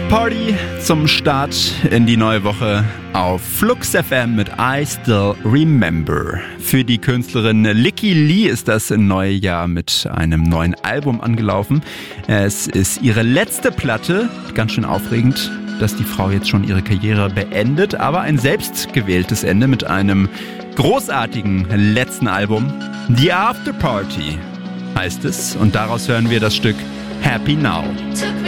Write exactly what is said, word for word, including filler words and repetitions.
Party zum Start in die neue Woche auf Flux F M mit I Still Remember. Für die Künstlerin Lykke Li ist das neue Jahr mit einem neuen Album angelaufen. Es ist ihre letzte Platte, ganz schön aufregend, dass die Frau jetzt schon ihre Karriere beendet, aber ein selbstgewähltes Ende mit einem großartigen letzten Album. The After Party heißt es und daraus hören wir das Stück Happy Now.